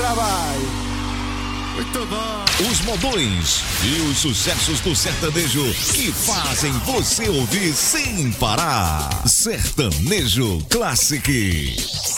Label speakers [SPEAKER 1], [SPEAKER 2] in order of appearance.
[SPEAKER 1] Agora vai.
[SPEAKER 2] Muito bom.
[SPEAKER 3] Os modões e os sucessos do sertanejo que fazem você ouvir sem parar. Sertanejo Classic.